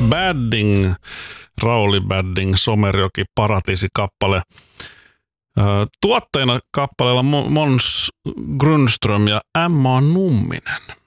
Badding, Rauli Badding, Somerjoki, Paratiisi-kappale. Tuotteina kappaleella Måns Grundström ja Emma Numminen.